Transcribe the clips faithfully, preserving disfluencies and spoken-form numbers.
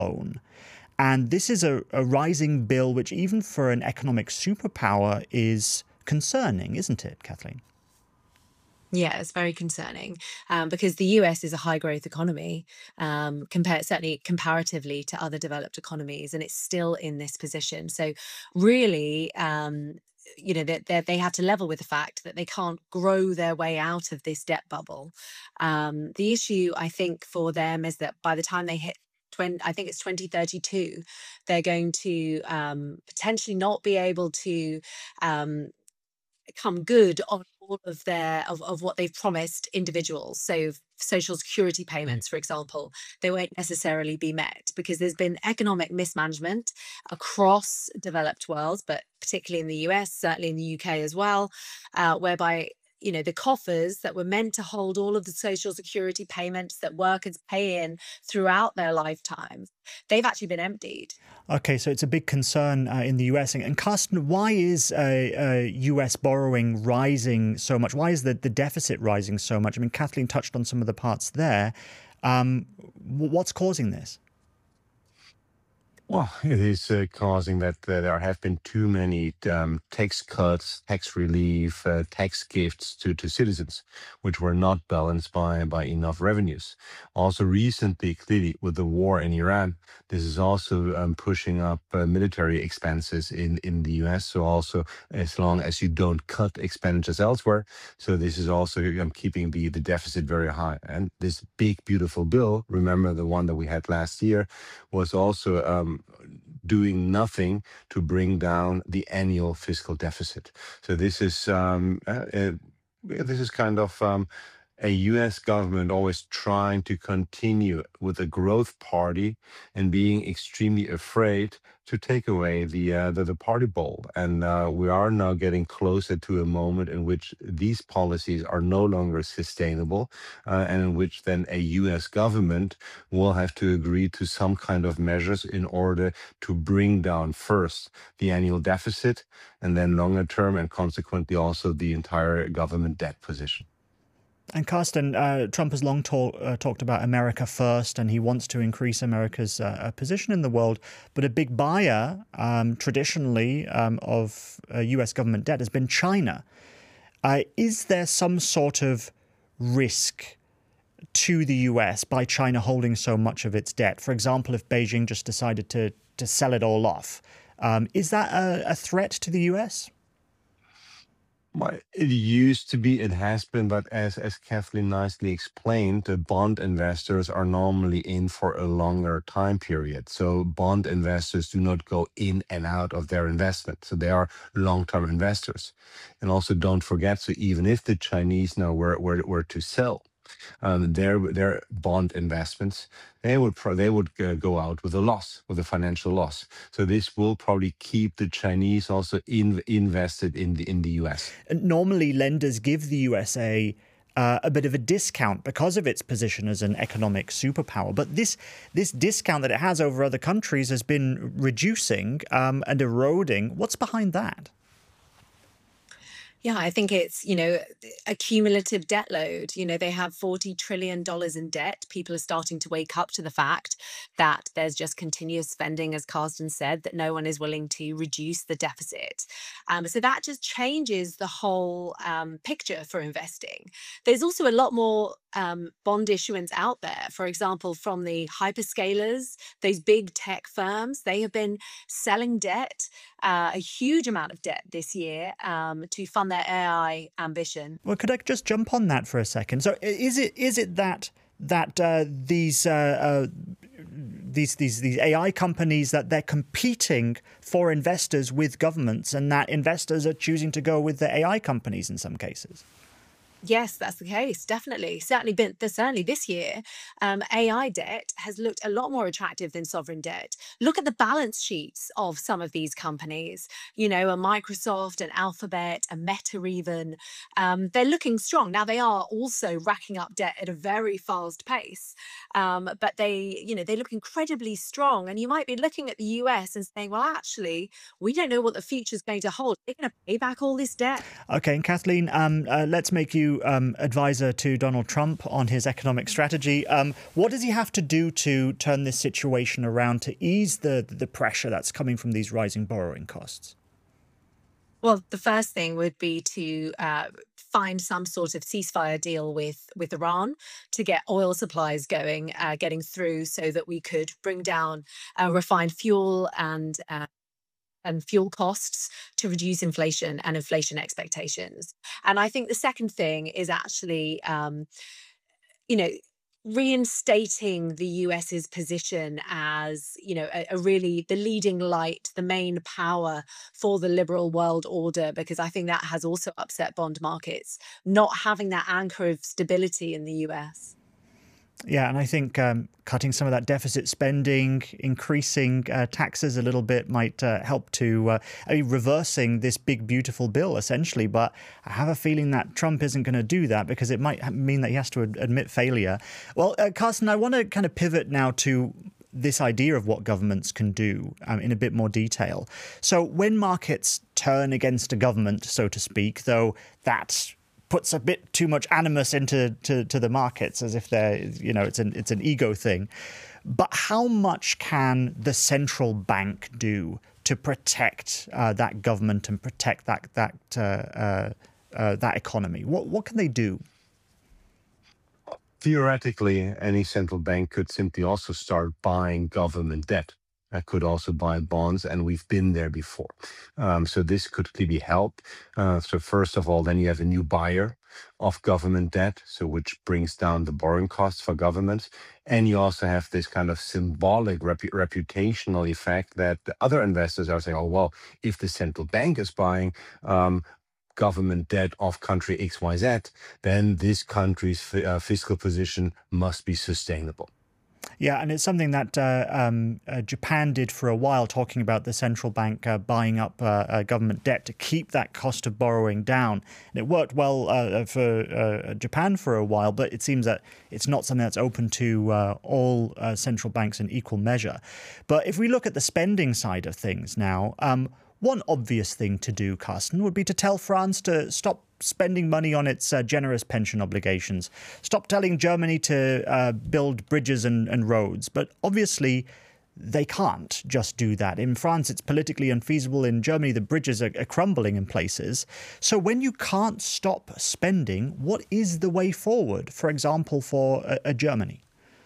own. And this is a, a rising bill, which even for an economic superpower is concerning, isn't it, Kathleen? Yeah, it's very concerning um, because the U S is a high growth economy, um, compared certainly comparatively to other developed economies, and it's still in this position. So, really, um, you know, they they they have to level with the fact that they can't grow their way out of this debt bubble. Um, the issue, I think, for them is that by the time they hit twenty, I think it's twenty thirty-two, they're going to um, potentially not be able to um, come good on all of their of, of what they've promised individuals. So social security payments, for example, they won't necessarily be met because there's been economic mismanagement across developed worlds, but particularly in the U S, certainly in the U K as well, uh, whereby you know the coffers that were meant to hold all of the social security payments that workers pay in throughout their lifetimes, they've actually been emptied. Okay, so it's a big concern uh, in the U S. And, and Carsten, why is uh, uh, U S borrowing rising so much? Why is the, the deficit rising so much? I mean, Kathleen touched on some of the parts there. Um, what's causing this? Well, it is uh, causing that uh, there have been too many um, tax cuts, tax relief, uh, tax gifts to, to citizens, which were not balanced by, by enough revenues. Also, recently, clearly, with the war in Iran, this is also um, pushing up uh, military expenses in, in the U S. So also, as long as you don't cut expenditures elsewhere, so this is also um, keeping the, the deficit very high. And this big, beautiful bill, remember the one that we had last year, was also um, doing nothing to bring down the annual fiscal deficit. So this is um, uh, uh, this is kind of um, a U S government always trying to continue with a growth party and being extremely afraid to take away the uh, the, the party bowl. And uh, we are now getting closer to a moment in which these policies are no longer sustainable, uh, and in which then a U S government will have to agree to some kind of measures in order to bring down first the annual deficit and then longer term and consequently also the entire government debt position. And Carsten, uh, Trump has long talk, uh, talked about America first, and he wants to increase America's uh, position in the world. But a big buyer, um, traditionally, um, of uh, U S government debt has been China. Uh, is there some sort of risk to the U S by China holding so much of its debt? For example, if Beijing just decided to, to sell it all off, um, is that a, a threat to the U S? Well, it used to be, it has been, but as as Kathleen nicely explained, the bond investors are normally in for a longer time period. So bond investors do not go in and out of their investment. So they are long-term investors. And also don't forget, so even if the Chinese now were were, were to sell um, their their bond investments, they would pro- they would uh, go out with a loss, with a financial loss. So this will probably keep the Chinese also in, invested in the in the U S. And normally, lenders give the U S A uh, a bit of a discount because of its position as an economic superpower. But this this discount that it has over other countries has been reducing um, and eroding. What's behind that? Yeah, I think it's, you know, a cumulative debt load. You know, they have forty trillion dollars in debt. People are starting to wake up to the fact that there's just continuous spending, as Carsten said, that no one is willing to reduce the deficit. Um, so that just changes the whole um, picture for investing. There's also a lot more um, bond issuance out there. For example, from the hyperscalers, those big tech firms, they have been selling debt, uh, a huge amount of debt this year um, to fund their A I ambition. Well, could I just jump on that for a second? So, is it is it that that uh, these uh, uh, these these these A I companies, that they're competing for investors with governments, and that investors are choosing to go with the A I companies in some cases? Yes, that's the case. Definitely. Certainly been certainly this year, um, A I debt has looked a lot more attractive than sovereign debt. Look at the balance sheets of some of these companies, you know, a Microsoft, an Alphabet, a Meta even. Um, they're looking strong. Now they are also racking up debt at a very fast pace. Um, but they, you know, they look incredibly strong. And you might be looking at the U S and saying, well, actually, we don't know what the future is going to hold. They're going to pay back all this debt. Okay, and Kathleen, um, uh, let's make you to um, advisor to Donald Trump on his economic strategy. Um, what does he have to do to turn this situation around to ease the the pressure that's coming from these rising borrowing costs? Well, the first thing would be to uh, find some sort of ceasefire deal with with Iran to get oil supplies going, uh, getting through, so that we could bring down uh, refined fuel and uh, and fuel costs to reduce inflation and inflation expectations. And I think the second thing is actually, um, you know, reinstating the US's position as, you know, a, a really the leading light, the main power for the liberal world order, because I think that has also upset bond markets, not having that anchor of stability in the U S. Yeah, and I think um, cutting some of that deficit spending, increasing uh, taxes a little bit might uh, help to, uh, I mean, reversing this big, beautiful bill, essentially. But I have a feeling that Trump isn't going to do that because it might mean that he has to ad- admit failure. Well, uh, Carsten, I want to kind of pivot now to this idea of what governments can do um, in a bit more detail. So when markets turn against a government, so to speak, though that's puts a bit too much animus into to, to the markets, as if they're, you know, it's an it's an ego thing. But how much can the central bank do to protect uh, that government and protect that that uh, uh, uh, that economy? What what can they do? Theoretically, any central bank could simply also start buying government debt. I could also buy bonds, and we've been there before. Um, so this could clearly help. Uh, so first of all, then you have a new buyer of government debt, so which brings down the borrowing costs for governments. And you also have this kind of symbolic repu- reputational effect that the other investors are saying, oh, well, if the central bank is buying um, government debt of country X Y Z, then this country's fi- uh, fiscal position must be sustainable. Yeah, and it's something that uh, um, uh, Japan did for a while, talking about the central bank uh, buying up uh, uh, government debt to keep that cost of borrowing down. And it worked well uh, for uh, Japan for a while, but it seems that it's not something that's open to uh, all uh, central banks in equal measure. But if we look at the spending side of things now, um, one obvious thing to do, Carsten, would be to tell France to stop spending money on its uh, generous pension obligations. Stop telling Germany to uh, build bridges and, and roads. But obviously, they can't just do that. In France, it's politically unfeasible. In Germany, the bridges are, are crumbling in places. So when you can't stop spending, what is the way forward, for example, for a, a Germany?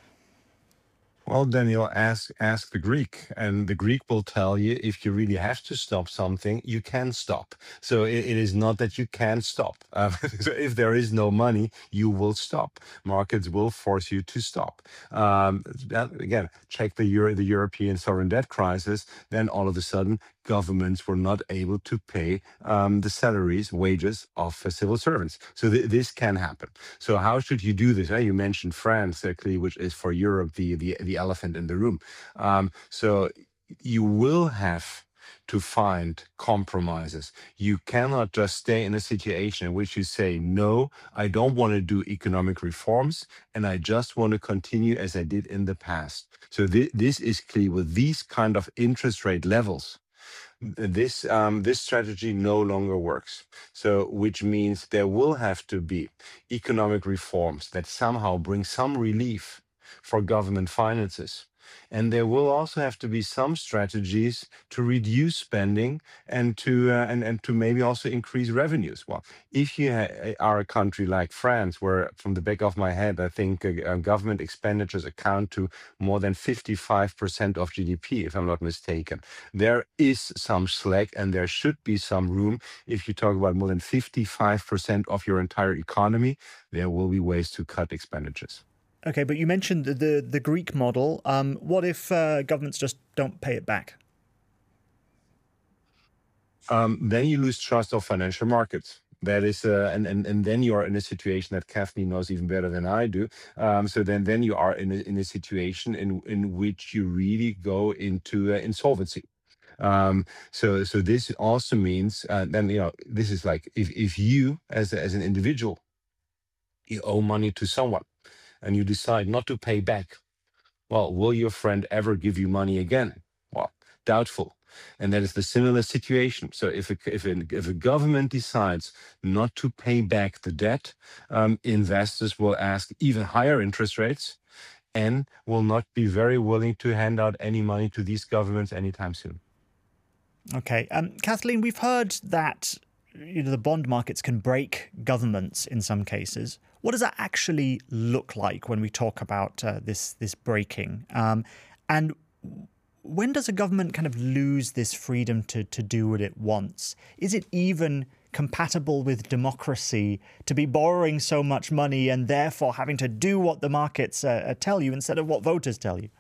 Well, Daniel, ask ask the Greek, and the Greek will tell you if you really have to stop something, you can stop. So it, it is not that you can stop. Uh, so if there is no money, you will stop. Markets will force you to stop. Um, that, again, check the Euro, the European sovereign debt crisis. Then all of a sudden, governments were not able to pay um, the salaries, wages of uh, civil servants. So th- this can happen. So how should you do this? Uh, you mentioned France, uh, clearly, which is for Europe the the, the elephant in the room. Um, so you will have to find compromises. You cannot just stay in a situation in which you say, no, I don't want to do economic reforms, and I just want to continue as I did in the past. So th- this is clear with these kind of interest rate levels. This um, this strategy no longer works. So, which means there will have to be economic reforms that somehow bring some relief for government finances. And there will also have to be some strategies to reduce spending and to uh, and, and to maybe also increase revenues. Well, if you ha- are a country like France, where from the back of my head, I think uh, uh, government expenditures account to more than fifty-five percent of G D P, if I'm not mistaken, there is some slack and there should be some room. If you talk about more than fifty-five percent of your entire economy, there will be ways to cut expenditures. Okay, but you mentioned the the, the Greek model. Um, what if uh, governments just don't pay it back? Um, then you lose trust of financial markets. That is, uh, and, and and then you are in a situation that Kathleen knows even better than I do. Um, so then then you are in a, in a situation in in which you really go into uh, insolvency. Um, so so this also means uh, then you know this is like if if you as a, as an individual you owe money to someone and you decide not to pay back. Well, will your friend ever give you money again? Well, doubtful. And that is the similar situation. So if a, if a, if a government decides not to pay back the debt, um, investors will ask even higher interest rates and will not be very willing to hand out any money to these governments anytime soon. Okay. Um, Kathleen, we've heard that you know, the bond markets can break governments in some cases. What does that actually look like when we talk about uh, this this breaking? Um, and when does a government kind of lose this freedom to, to do what it wants? Is it even compatible with democracy to be borrowing so much money and therefore having to do what the markets uh, tell you instead of what voters tell you?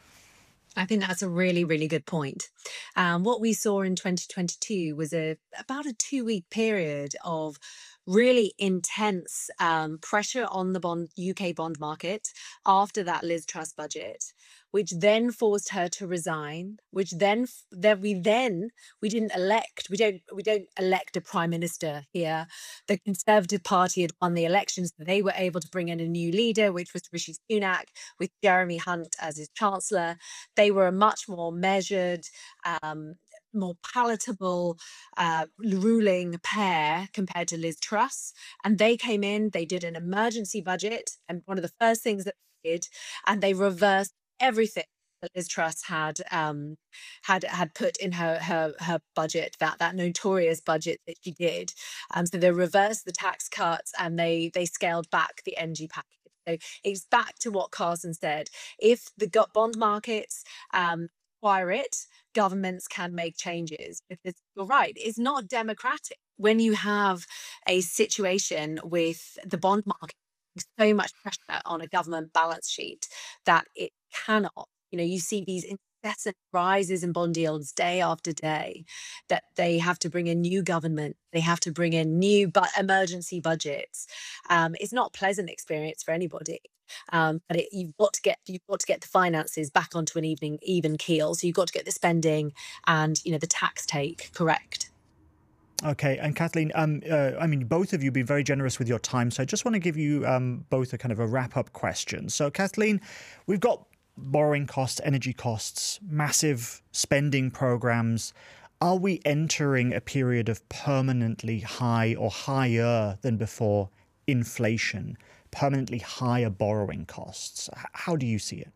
I think that's a really, really good point. Um, what we saw in twenty twenty-two was a about a two-week period of really intense um, pressure on the bond U K bond market after that Liz Truss budget, which then forced her to resign. Which then that we then we didn't elect. We don't we don't elect a prime minister here. The Conservative Party had won the elections. They were able to bring in a new leader, which was Rishi Sunak, with Jeremy Hunt as his chancellor. They were a much more measured, um, more palatable uh, ruling pair compared to Liz Truss. And they came in, they did an emergency budget. And one of the first things that they did, and they reversed everything that Liz Truss had um, had had put in her her her budget, that that notorious budget that she did. Um, so they reversed the tax cuts and they they scaled back the energy package. So it's back to what Carsten said. If the bond markets um, require it, governments can make changes. Because you're right, it's not democratic when you have a situation with the bond market so much pressure on a government balance sheet that it cannot, you know, you see these incessant rises in bond yields day after day, that they have to bring in new government, they have to bring in new but emergency budgets. Um, it's not a pleasant experience for anybody. Um, but it, you've got to get you've got to get the finances back onto an even even keel. So you've got to get the spending and you know the tax take correct. Okay, and Kathleen, um, uh, I mean, both of you have been very generous with your time, so I just want to give you um, both a kind of a wrap-up question. So, Kathleen, we've got borrowing costs, energy costs, massive spending programs. Are we entering a period of permanently high or higher than before inflation, permanently higher borrowing costs? How do you see it?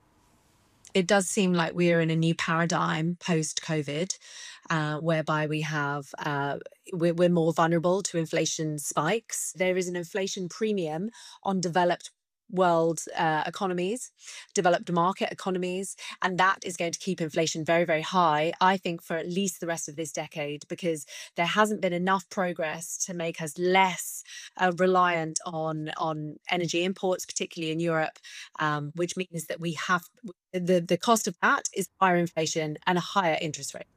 It does seem like we're in a new paradigm post-COVID, uh, whereby we have uh, we're, we're more vulnerable to inflation spikes. There is an inflation premium on developed world uh, economies, developed market economies, and that is going to keep inflation very, very high, I think, for at least the rest of this decade, because there hasn't been enough progress to make us less uh, reliant on on energy imports, particularly in Europe, um, which means that we have the the cost of that is higher inflation and a higher interest rate.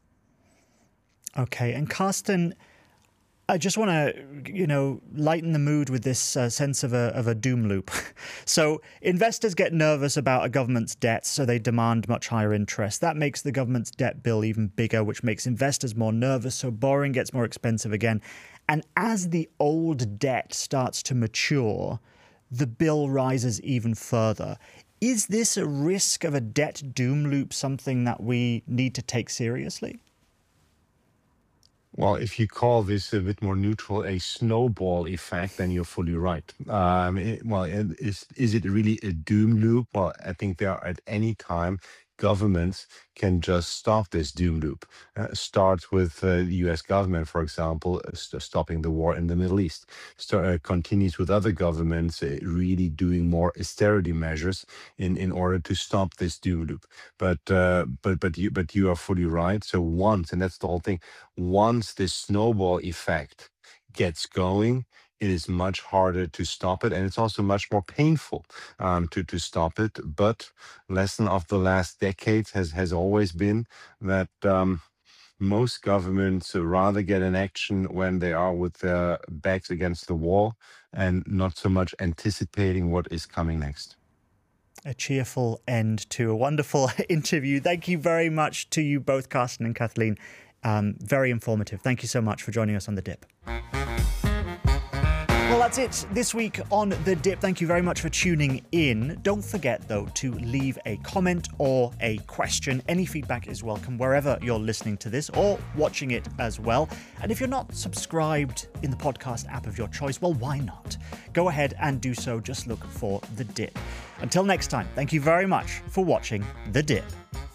Okay, and Carsten, I just want to, you know, lighten the mood with this uh, sense of a of a doom loop. So investors get nervous about a government's debt, so they demand much higher interest. That makes the government's debt bill even bigger, which makes investors more nervous, so borrowing gets more expensive again. And as the old debt starts to mature, the bill rises even further. Is this a risk of a debt doom loop something that we need to take seriously? Well, if you call this a bit more neutral, a snowball effect, then you're fully right. Um, it- well, it- is is it really a doom loop? Well, I think there are at any time governments can just stop this doom loop. Uh, start with uh, the U S government, for example, uh, st- stopping the war in the Middle East. Start, uh, continues with other governments uh, really doing more austerity measures in, in order to stop this doom loop. But uh, but but you but you are fully right. So once, and that's the whole thing, once this snowball effect gets going, it is much harder to stop it, and it's also much more painful um, to to stop it. But lesson of the last decades has has always been that um, most governments rather get an action when they are with their backs against the wall and not so much anticipating what is coming next. A cheerful end to a wonderful interview. Thank you very much to you both, Carsten and Kathleen. Um, very informative. Thank you so much for joining us on The Dip. Well, that's that's it this week on The Dip. Thank you very much for tuning in. Don't forget, though, to leave a comment or a question. Any feedback is welcome wherever you're listening to this or watching it as well. And if you're not subscribed in the podcast app of your choice, well, why not? Go ahead and do so. Just look for The Dip. Until next time, thank you very much for watching The Dip.